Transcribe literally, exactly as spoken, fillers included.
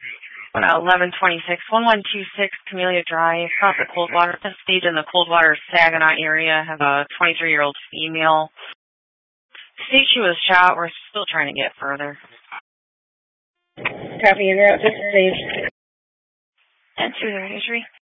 eleven twenty-six, one one two six Camellia Drive, out the Coldwater. This stage in the Coldwater Saginaw area has a twenty-three-year-old female. State she was shot. We're still trying to get further. Copy, you're out. This is Sage. That's your registry.